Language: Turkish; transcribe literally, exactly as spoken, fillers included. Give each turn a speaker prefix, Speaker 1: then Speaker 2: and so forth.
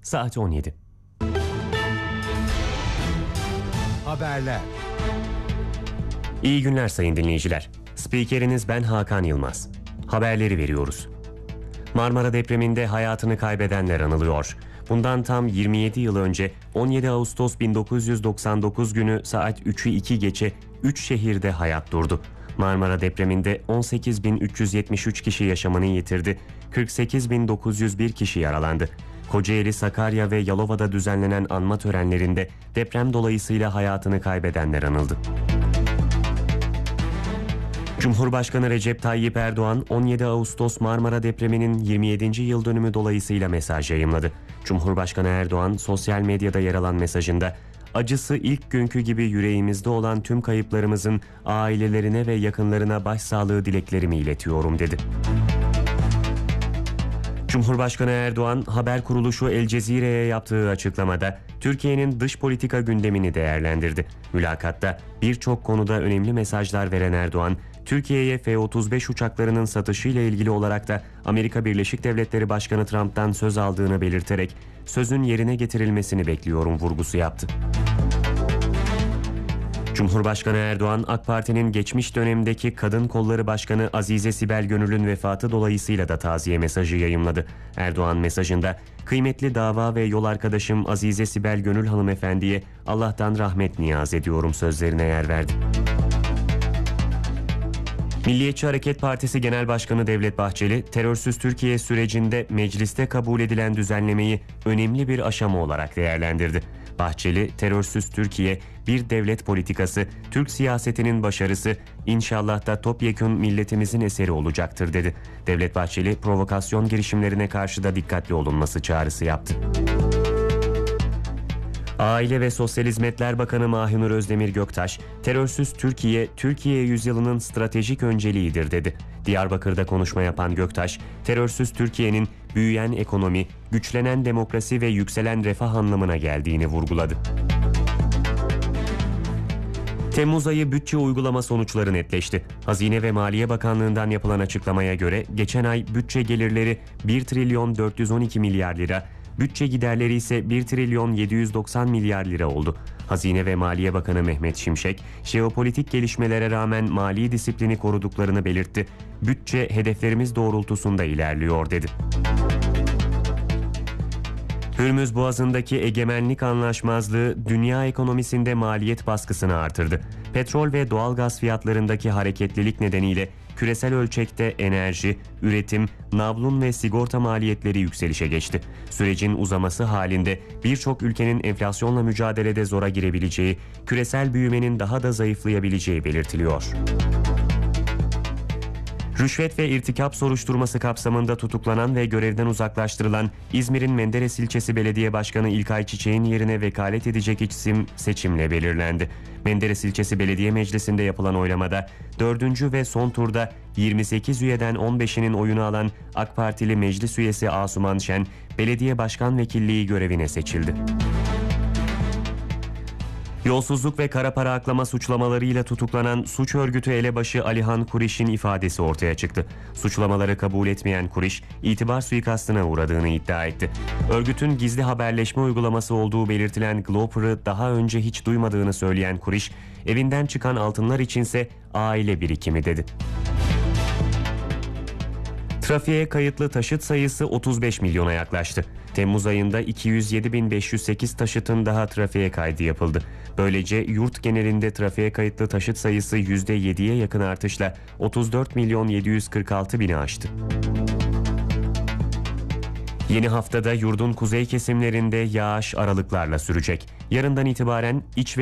Speaker 1: saat on yedi.
Speaker 2: Haberler.
Speaker 1: İyi günler sayın dinleyiciler. Spikeriniz ben Hakan Yılmaz. Haberleri veriyoruz. Marmara depreminde hayatını kaybedenler anılıyor. Bundan tam yirmi yedi yıl önce on yedi Ağustos bin dokuz yüz doksan dokuz günü saat üçü iki geçe üç şehirde hayat durdu. Marmara depreminde on sekiz bin üç yüz yetmiş üç kişi yaşamını yitirdi, kırk sekiz bin dokuz yüz bir kişi yaralandı. Kocaeli, Sakarya ve Yalova'da düzenlenen anma törenlerinde deprem dolayısıyla hayatını kaybedenler anıldı. Cumhurbaşkanı Recep Tayyip Erdoğan on yedi Ağustos Marmara depreminin yirmi yedinci yıl dönümü dolayısıyla mesaj yayımladı. Cumhurbaşkanı Erdoğan sosyal medyada yer alan mesajında "Acısı ilk günkü gibi yüreğimizde olan tüm kayıplarımızın ailelerine ve yakınlarına başsağlığı dileklerimi iletiyorum" dedi. Cumhurbaşkanı Erdoğan, haber kuruluşu El Cezire'ye yaptığı açıklamada Türkiye'nin dış politika gündemini değerlendirdi. Mülakatta birçok konuda önemli mesajlar veren Erdoğan, Türkiye'ye F otuz beş uçaklarının satışıyla ilgili olarak da Amerika Birleşik Devletleri Başkanı Trump'tan söz aldığını belirterek sözün yerine getirilmesini bekliyorum vurgusu yaptı. Cumhurbaşkanı Erdoğan, AK Parti'nin geçmiş dönemdeki Kadın Kolları Başkanı Azize Sibel Gönül'ün vefatı dolayısıyla da taziye mesajı yayımladı. Erdoğan mesajında, "Kıymetli dava ve yol arkadaşım Azize Sibel Gönül hanımefendiye Allah'tan rahmet niyaz ediyorum" sözlerine yer verdi. Milliyetçi Hareket Partisi Genel Başkanı Devlet Bahçeli, terörsüz Türkiye sürecinde mecliste kabul edilen düzenlemeyi önemli bir aşama olarak değerlendirdi. Bahçeli, terörsüz Türkiye, bir devlet politikası, Türk siyasetinin başarısı, inşallah da topyekun milletimizin eseri olacaktır dedi. Devlet Bahçeli, provokasyon girişimlerine karşı da dikkatli olunması çağrısı yaptı. Aile ve Sosyal Hizmetler Bakanı Mahinur Özdemir Göktaş, terörsüz Türkiye, Türkiye yüzyılının stratejik önceliğidir dedi. Diyarbakır'da konuşma yapan Göktaş, terörsüz Türkiye'nin büyüyen ekonomi, güçlenen demokrasi ve yükselen refah anlamına geldiğini vurguladı. Temmuz ayı bütçe uygulama sonuçları netleşti. Hazine ve Maliye Bakanlığı'ndan yapılan açıklamaya göre geçen ay bütçe gelirleri bir trilyon dört yüz on iki milyar lira, bütçe giderleri ise bir trilyon yedi yüz doksan milyar lira oldu. Hazine ve Maliye Bakanı Mehmet Şimşek, jeopolitik gelişmelere rağmen mali disiplini koruduklarını belirtti. Bütçe hedeflerimiz doğrultusunda ilerliyor dedi. Hürmüz Boğazı'ndaki egemenlik anlaşmazlığı dünya ekonomisinde maliyet baskısını artırdı. Petrol ve doğalgaz fiyatlarındaki hareketlilik nedeniyle küresel ölçekte enerji, üretim, navlun ve sigorta maliyetleri yükselişe geçti. Sürecin uzaması halinde birçok ülkenin enflasyonla mücadelede zora girebileceği, küresel büyümenin daha da zayıflayabileceği belirtiliyor. Rüşvet ve irtikap soruşturması kapsamında tutuklanan ve görevden uzaklaştırılan İzmir'in Menderes İlçesi Belediye Başkanı İlkay Çiçek'in yerine vekalet edecek isim seçimle belirlendi. Menderes İlçesi Belediye Meclisi'nde yapılan oylamada dördüncü ve son turda yirmi sekiz üyeden on beşinin oyunu alan AK Partili meclis üyesi Asuman Şen, belediye başkan vekilliği görevine seçildi. Yolsuzluk ve kara para aklama suçlamalarıyla tutuklanan suç örgütü elebaşı Alihan Kuriş'in ifadesi ortaya çıktı. Suçlamaları kabul etmeyen Kuriş, itibar suikastına uğradığını iddia etti. Örgütün gizli haberleşme uygulaması olduğu belirtilen Gloper'ı daha önce hiç duymadığını söyleyen Kuriş, evinden çıkan altınlar içinse aile birikimi dedi. Trafiğe kayıtlı taşıt sayısı otuz beş milyona yaklaştı. Temmuz ayında iki yüz yedi bin beş yüz sekiz taşıtın daha trafiğe kaydı yapıldı. Böylece yurt genelinde trafiğe kayıtlı taşıt sayısı yüzde yediye yakın artışla otuz dört milyon yedi yüz kırk altı bini aştı. Yeni haftada yurdun kuzey kesimlerinde yağış aralıklarla sürecek. Yarından itibaren iç ve